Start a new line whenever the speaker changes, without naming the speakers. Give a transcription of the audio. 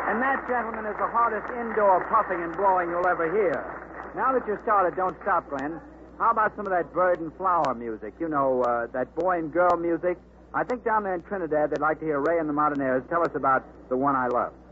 And that, gentlemen, is the hardest indoor puffing and blowing you'll ever hear. Now that you've started, don't stop, Glenn. How about some of that bird and flower music? You know, that boy and girl music? I think down there in Trinidad they'd like to hear Ray and the Martinez tell us about The One I Love.